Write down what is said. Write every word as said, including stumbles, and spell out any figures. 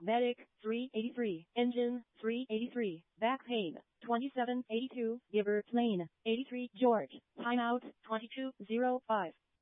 Medic, three eighty-three. Engine, three eighty-three. Back pain, twenty-seven eighty-two. Giver, plane, eighty-three. George, timeout, twenty-two oh five.